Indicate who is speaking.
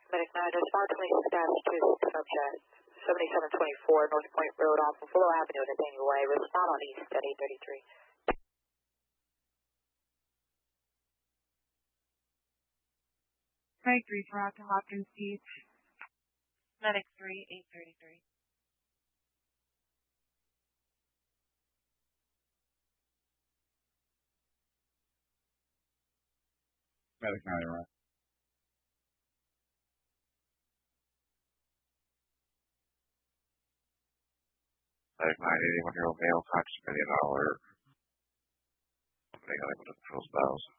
Speaker 1: Medic 9, respond 26 dash 2 subject 7724 North Point Road off of Willow Avenue at Nathaniel Way. Respond on East at 833.
Speaker 2: Medic 3 for out to Hopkins Beach.
Speaker 3: Medic 3, 833.
Speaker 4: Medic 9, right.
Speaker 5: Medic 9, 81-year-old male, $5 million. Somebody got able to control spouse.